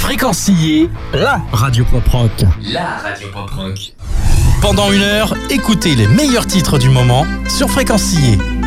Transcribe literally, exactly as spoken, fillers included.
Fréquencier, la radio pop rock. La radio pop rock. Pendant une heure, écoutez les meilleurs titres du moment sur Fréquencier.